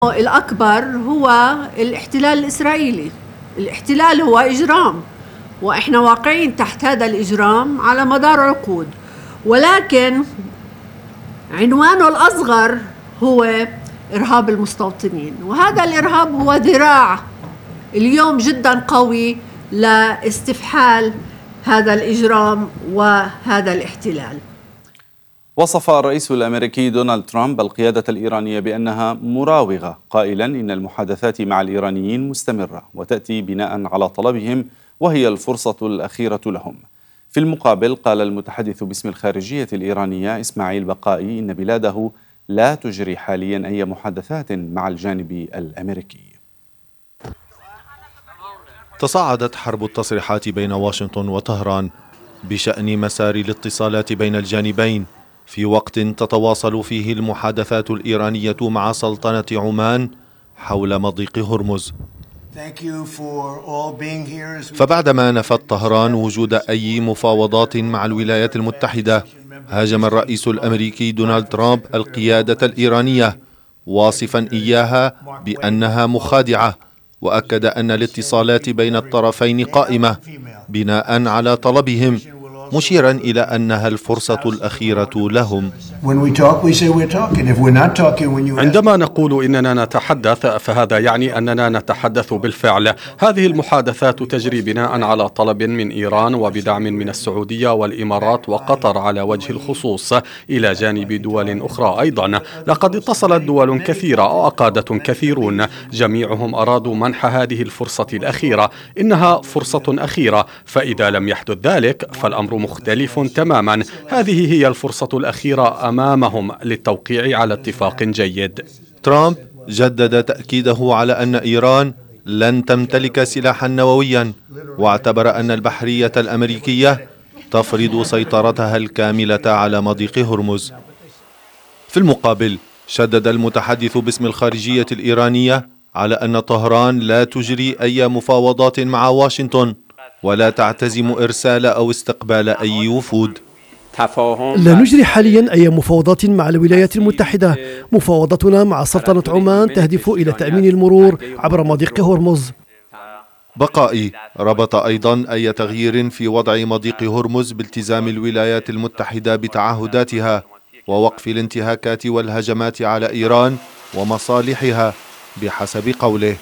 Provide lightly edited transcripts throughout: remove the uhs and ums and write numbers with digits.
الأكبر هو الاحتلال الإسرائيلي. الاحتلال هو إجرام، وإحنا واقعين تحت هذا الإجرام على مدار عقود، ولكن عنوانه الأصغر هو إرهاب المستوطنين، وهذا الإرهاب هو ذراع اليوم جدا قوي لاستفحال هذا الإجرام وهذا الاحتلال. وصف الرئيس الأمريكي دونالد ترامب القيادة الإيرانية بأنها مراوغة، قائلا إن المحادثات مع الإيرانيين مستمرة وتأتي بناء على طلبهم وهي الفرصة الأخيرة لهم. في المقابل قال المتحدث باسم الخارجية الإيرانية إسماعيل بقائي إن بلاده لا تجري حاليا أي محادثات مع الجانب الأمريكي. تصاعدت حرب التصريحات بين واشنطن وطهران بشأن مسار الاتصالات بين الجانبين في وقت تتواصل فيه المحادثات الإيرانية مع سلطنة عمان حول مضيق هرمز. فبعدما نفت طهران وجود أي مفاوضات مع الولايات المتحدة، هاجم الرئيس الأمريكي دونالد ترامب القيادة الإيرانية واصفا إياها بأنها مخادعة، وأكد أن الاتصالات بين الطرفين قائمة بناء على طلبهم، مشيرا إلى أنها الفرصة الأخيرة لهم. عندما نقول إننا نتحدث فهذا يعني أننا نتحدث بالفعل. هذه المحادثات تجري بناء على طلب من إيران وبدعم من السعودية والإمارات وقطر على وجه الخصوص، إلى جانب دول أخرى أيضا. لقد اتصلت دول كثيرة وقادة كثيرون، جميعهم أرادوا منح هذه الفرصة الأخيرة. إنها فرصة أخيرة، فإذا لم يحدث ذلك فالأمر مختلف تماما. هذه هي الفرصة الأخيرة أمامهم للتوقيع على اتفاق جيد. ترامب جدد تأكيده على أن إيران لن تمتلك سلاحا نوويا، واعتبر أن البحرية الأمريكية تفرض سيطرتها الكاملة على مضيق هرمز. في المقابل شدد المتحدث باسم الخارجية الإيرانية على أن طهران لا تجري أي مفاوضات مع واشنطن ولا تعتزم إرسال أو استقبال أي وفود. لا نجري حاليا أي مفاوضات مع الولايات المتحدة. مفاوضتنا مع سلطنة عمان تهدف إلى تأمين المرور عبر مضيق هرمز. بقائي ربط أيضا أي تغيير في وضع مضيق هرمز بالتزام الولايات المتحدة بتعهداتها ووقف الانتهاكات والهجمات على إيران ومصالحها بحسب قوله.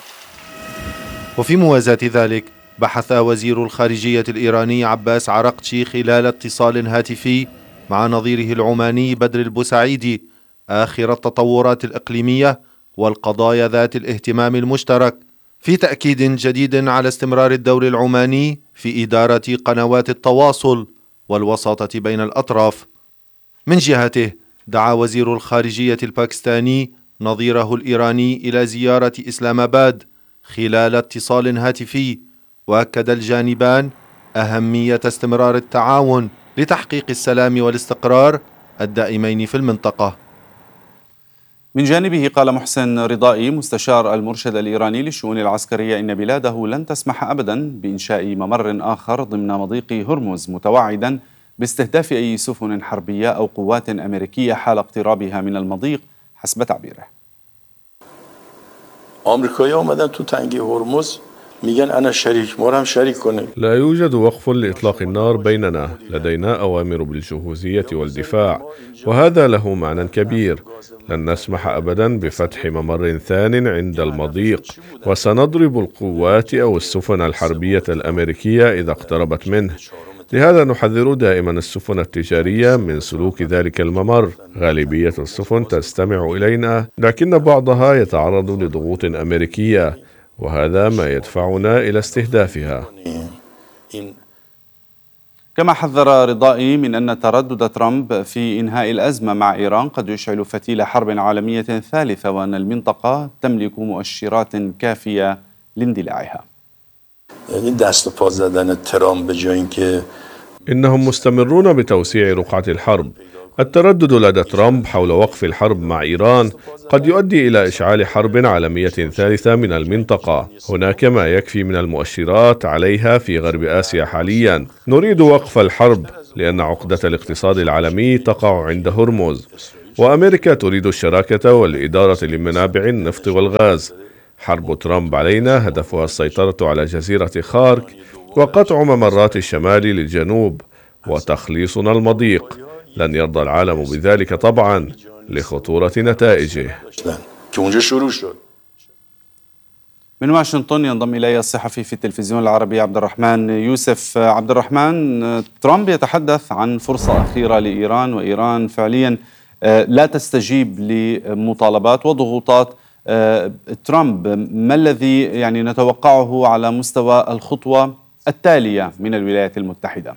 وفي موازاة ذلك بحث وزير الخارجية الإيراني عباس عرقتشي خلال اتصال هاتفي مع نظيره العماني بدر البوسعيدي آخر التطورات الإقليمية والقضايا ذات الاهتمام المشترك، في تأكيد جديد على استمرار الدور العماني في إدارة قنوات التواصل والوساطة بين الأطراف. من جهته دعا وزير الخارجية الباكستاني نظيره الإيراني إلى زيارة إسلام آباد خلال اتصال هاتفي، وأكد الجانبان أهمية استمرار التعاون لتحقيق السلام والاستقرار الدائمين في المنطقة. من جانبه قال محسن رضائي مستشار المرشد الإيراني للشؤون العسكرية إن بلاده لن تسمح أبدا بإنشاء ممر آخر ضمن مضيق هرمز، متوعدا باستهداف أي سفن حربية أو قوات أمريكية حال اقترابها من المضيق حسب تعبيره. لا يوجد وقف لإطلاق النار بيننا، لدينا أوامر بالجهوزية والدفاع، وهذا له معنى كبير. لن نسمح أبدا بفتح ممر ثان عند المضيق، وسنضرب القوات أو السفن الحربية الأمريكية إذا اقتربت منه. لهذا نحذر دائما السفن التجارية من سلوك ذلك الممر. غالبية السفن تستمع إلينا، لكن بعضها يتعرض لضغوط أمريكية، وهذا ما يدفعنا إلى استهدافها. كما حذر رضائي من أن تردد ترامب في إنهاء الأزمة مع إيران قد يشعل فتيل حرب عالمية ثالثة، وأن المنطقة تملك مؤشرات كافية لاندلاعها. إنهم مستمرون بتوسيع رقعة الحرب. التردد لدى ترامب حول وقف الحرب مع إيران قد يؤدي إلى إشعال حرب عالمية ثالثة من المنطقة. هناك ما يكفي من المؤشرات عليها في غرب آسيا حاليا. نريد وقف الحرب لأن عقدة الاقتصاد العالمي تقع عند هرمز، وأمريكا تريد الشراكة والإدارة لمنابع النفط والغاز. حرب ترامب علينا هدفها السيطرة على جزيرة خارك وقطع ممرات الشمال للجنوب وتخليصنا المضيق. لن يرضى العالم بذلك طبعا لخطورة نتائجه. من واشنطن ينضم إلي الصحفي في التلفزيون العربي عبد الرحمن يوسف. عبد الرحمن، ترامب يتحدث عن فرصة أخيرة لإيران، وإيران فعليا لا تستجيب لمطالبات وضغوطات ترامب. ما الذي نتوقعه على مستوى الخطوة التالية من الولايات المتحدة؟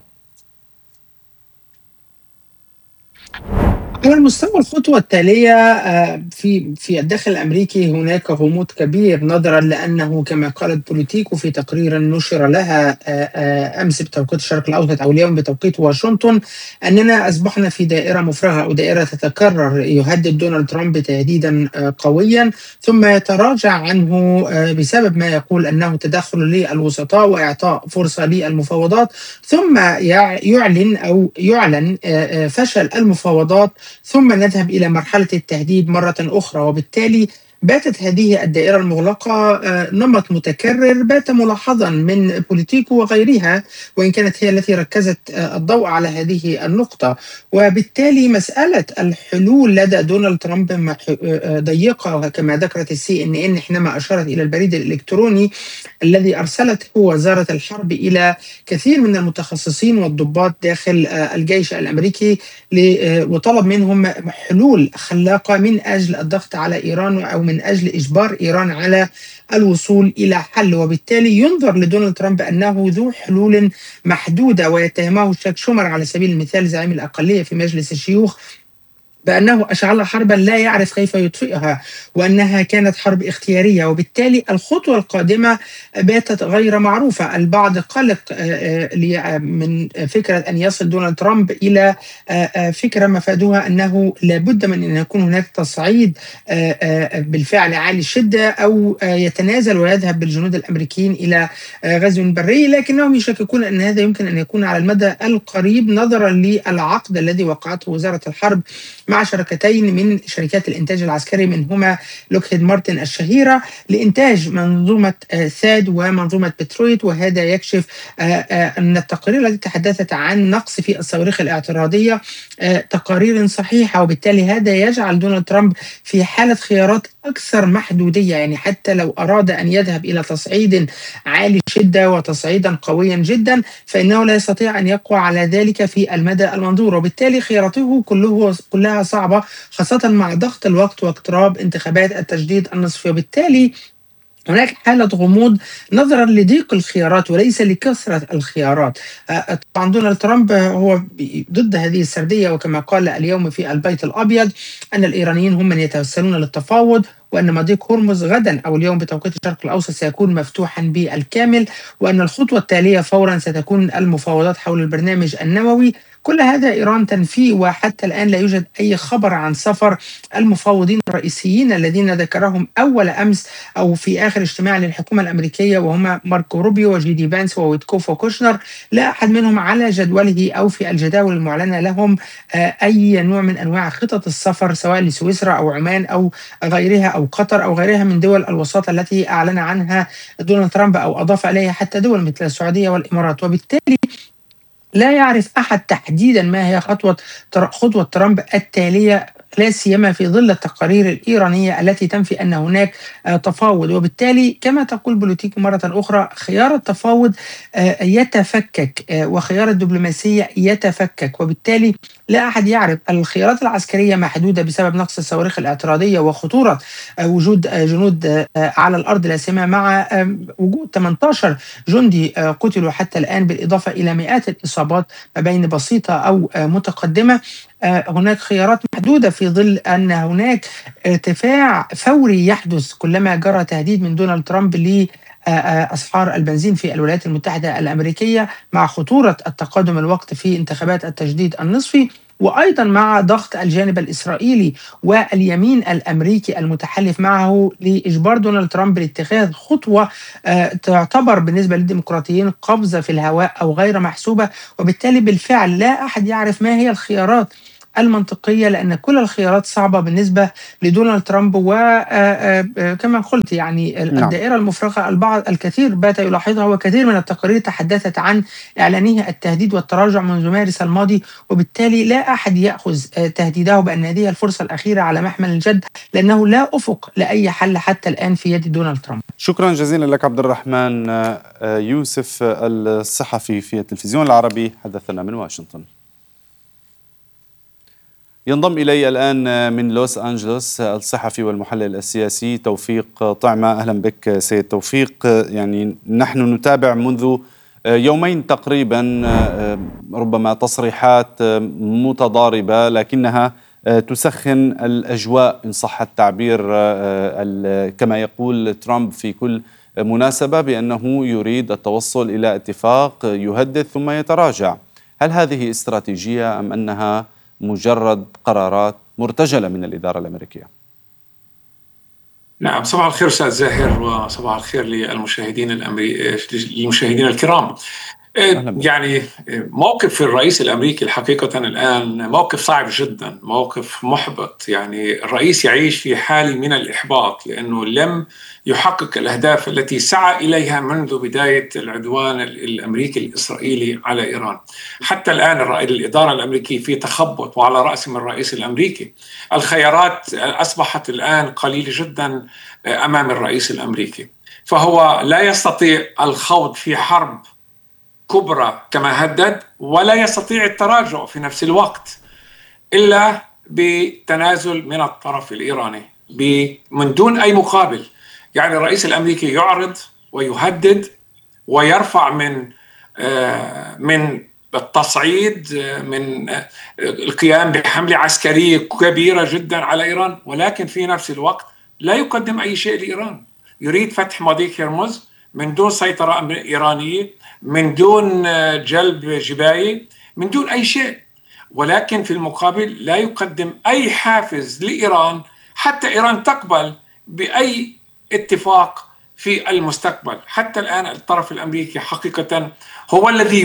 على المستوى الخطوة التالية في الداخل الأمريكي هناك غموض كبير، نظرا لأنه كما قالت بوليتيكو في تقرير نشر لها أمس بتوقيت الشرق الأوسط أو اليوم بتوقيت واشنطن، أننا أصبحنا في دائرة مفرغة أو دائرة تتكرر. يهدد دونالد ترامب تهديدا قويا ثم يتراجع عنه بسبب ما يقول أنه تدخل للوسطاء وإعطاء فرصة للمفاوضات، ثم يعلن فشل المفاوضات، ثم نذهب إلى مرحلة التهديد مرة أخرى. وبالتالي باتت هذه الدائرة المغلقة نمط متكرر بات ملاحظا من بوليتيكو وغيرها، وإن كانت هي التي ركزت الضوء على هذه النقطة. وبالتالي مسألة الحلول لدى دونالد ترامب ضيقة، كما ذكرت CNN حينما أشارت إلى البريد الإلكتروني الذي أرسلته وزارة الحرب إلى كثير من المتخصصين والضباط داخل الجيش الأمريكي وطلب منهم حلول خلاقة من أجل الضغط على إيران أو من أجل إجبار إيران على الوصول إلى حل. وبالتالي ينظر لدونالد ترامب أنه ذو حلول محدودة، ويتهمه شاك شومر على سبيل المثال زعيم الأقلية في مجلس الشيوخ بأنه أشعل حربا لا يعرف كيف يطفئها، وأنها كانت حرب اختيارية. وبالتالي الخطوة القادمة باتت غير معروفة. البعض قلق من فكرة أن يصل دونالد ترامب إلى فكرة مفادها أنه لابد من أن يكون هناك تصعيد بالفعل عالي الشدة، أو يتنازل ويذهب بالجنود الأمريكيين إلى غزو بري، لكنهم يشككون أن هذا يمكن أن يكون على المدى القريب نظرا للعقد الذي وقعته وزارة الحرب مع شركتين من شركات الإنتاج العسكري، منهما لوكهيد مارتن الشهيرة، لإنتاج منظومة ثاد ومنظومة بترويت. وهذا يكشف أن التقارير التي تحدثت عن نقص في الصواريخ الاعتراضية تقارير صحيحة. وبالتالي هذا يجعل دونالد ترامب في حالة خيارات أكثر محدودية، يعني حتى لو أراد أن يذهب إلى تصعيد عالي الشدة وتصعيدا قويا جدا فإنه لا يستطيع أن يقوى على ذلك في المدى المنظور. وبالتالي خياراته كلها صعبة، خاصة مع ضغط الوقت واقتراب انتخابات التجديد النصفي. وبالتالي هناك حالة غموض نظرا لضيق الخيارات وليس لكثرة الخيارات. طبعا دونالد ترامب هو ضد هذه السردية، وكما قال اليوم في البيت الأبيض أن الإيرانيين هم من يتوسلون للتفاوض، وأن مضيق هرمز غدا أو اليوم بتوقيت الشرق الأوسط سيكون مفتوحا بالكامل، وأن الخطوة التالية فورا ستكون المفاوضات حول البرنامج النووي. كل هذا إيران تنفيه، وحتى الآن لا يوجد أي خبر عن سفر المفاوضين الرئيسيين الذين ذكرهم أول أمس أو في آخر اجتماع للحكومة الأمريكية، وهما ماركو روبيو وجيدي فانس وويتكوف وكوشنر. لا أحد منهم على جدوله أو في الجداول المعلنة لهم أي نوع من أنواع خطط السفر، سواء لسويسرا أو عمان أو غيرها أو قطر أو غيرها من دول الوساطة التي أعلن عنها دونالد ترامب أو أضاف إليها حتى دول مثل السعودية والإمارات. وبالتالي لا يعرف أحد تحديدا ما هي خطوة ترامب التالية، لا سيما في ظل التقارير الإيرانية التي تنفي أن هناك تفاوض. وبالتالي كما تقول بوليتيكو مرة أخرى، خيار التفاوض يتفكك وخيار الدبلوماسية يتفكك. وبالتالي لا أحد يعرف. الخيارات العسكرية محدودة بسبب نقص الصواريخ الاعتراضية وخطورة وجود جنود على الأرض، لا سيما مع وجود 18 جندي قتلوا حتى الآن، بالإضافة إلى مئات الإصابات ما بين بسيطة أو متقدمة. هناك خيارات محدودة في ظل أن هناك ارتفاع فوري يحدث كلما جرى تهديد من دونالد ترامب أسعار البنزين في الولايات المتحدة الأمريكية، مع خطورة التقادم الوقت في انتخابات التجديد النصفي، وأيضا مع ضغط الجانب الإسرائيلي واليمين الأمريكي المتحالف معه لإجبار دونالد ترامب لاتخاذ خطوة تعتبر بالنسبة للديمقراطيين قفزة في الهواء أو غير محسوبة. وبالتالي بالفعل لا أحد يعرف ما هي الخيارات المنطقية، لأن كل الخيارات صعبة بالنسبة لدونالد ترامب. وكما قلت يعني نعم. الدائرة المفرغة، الكثير بات يلاحظها، وكثير من التقارير تحدثت عن إعلانه التهديد والتراجع منذ مارس الماضي، وبالتالي لا أحد يأخذ تهديده بأن هذه الفرصة الأخيرة على محمل الجد، لأنه لا أفق لأي حل حتى الآن في يد دونالد ترامب. شكرا جزيلا لك عبد الرحمن يوسف الصحفي في التلفزيون العربي، حدثنا من واشنطن. ينضم إلي الآن من لوس أنجلوس الصحفي والمحلل السياسي توفيق طعمة. أهلا بك سيد توفيق. يعني نحن نتابع منذ يومين تقريبا ربما تصريحات متضاربة، لكنها تسخن الأجواء إن صح التعبير، كما يقول ترامب في كل مناسبة بأنه يريد التوصل إلى اتفاق، يهدد ثم يتراجع. هل هذه استراتيجية أم أنها مجرد قرارات مرتجلة من الإدارة الأمريكية؟ نعم، صباح الخير أستاذ زاهر، وصباح الخير للمشاهدين الكرام. يعني موقف الرئيس الأمريكي الحقيقة الآن موقف صعب جدا، موقف محبط. يعني الرئيس يعيش في حال من الإحباط لأنه لم يحقق الأهداف التي سعى إليها منذ بداية العدوان الأمريكي الإسرائيلي على إيران. حتى الآن الإدارة الأمريكية في تخبط، وعلى رأسهم الرئيس الأمريكي. الخيارات أصبحت الآن قليلة جدا أمام الرئيس الأمريكي، فهو لا يستطيع الخوض في حرب كبرى كما هدد، ولا يستطيع التراجع في نفس الوقت إلا بتنازل من الطرف الإيراني من دون أي مقابل. يعني الرئيس الأمريكي يعرض ويهدد ويرفع من التصعيد، من القيام بحملة عسكرية كبيرة جدا على إيران، ولكن في نفس الوقت لا يقدم أي شيء لإيران. يريد فتح مضيق هرمز من دون سيطرة إيرانية، من دون جلب جباية، من دون أي شيء، ولكن في المقابل لا يقدم أي حافز لإيران حتى إيران تقبل بأي اتفاق في المستقبل. حتى الآن الطرف الأمريكي حقيقة هو الذي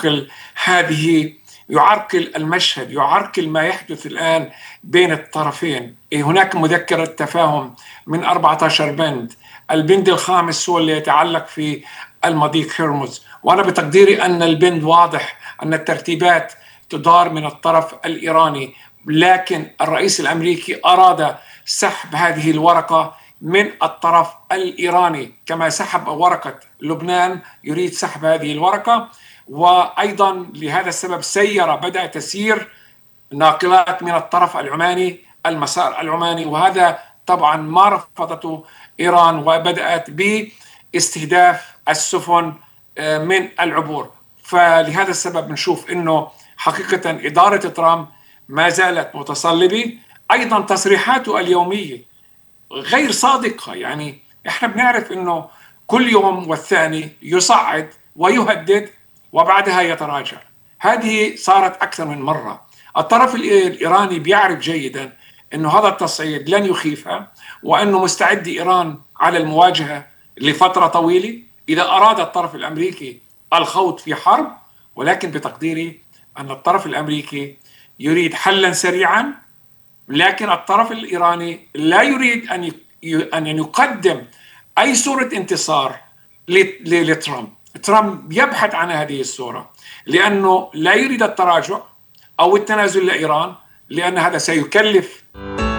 يعرقل المشهد، يعرقل ما يحدث الآن بين الطرفين. هناك مذكرة تفاهم من 14 بند، البند الخامس هو اللي يتعلق في المضيق هرمز، وأنا بتقديري أن البند واضح، أن الترتيبات تدار من الطرف الإيراني، لكن الرئيس الأمريكي أراد سحب هذه الورقة من الطرف الإيراني، كما سحب ورقة لبنان يريد سحب هذه الورقة. وأيضا لهذا السبب بدأ تسير ناقلات من الطرف العماني، المسار العماني، وهذا طبعا ما رفضته إيران، وبدأت باستهداف السفن من العبور. فلهذا السبب نشوف أنه حقيقة إدارة ترامب ما زالت متصلبة. أيضا تصريحاته اليومية غير صادقة، يعني إحنا بنعرف أنه كل يوم والثاني يصعد ويهدد وبعدها يتراجع. هذه صارت أكثر من مرة. الطرف الإيراني بيعرف جيدا أنه هذا التصعيد لن يخيفها، وأنه مستعد إيران على المواجهة لفترة طويلة إذا أراد الطرف الأمريكي الخوض في حرب. ولكن بتقديري أن الطرف الأمريكي يريد حلا سريعا، لكن الطرف الإيراني لا يريد أن يقدم أي صورة انتصار لترامب. ترامب يبحث عن هذه الصورة لأنه لا يريد التراجع أو التنازل لإيران، لأن هذا سيكلف